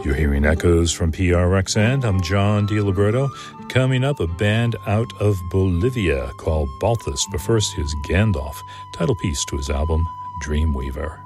You're hearing echoes from PRXN. I'm John DiLiberto. Coming up, a band out of Bolivia called Balthus, but first here's Gandalf, title piece to his album Dreamweaver.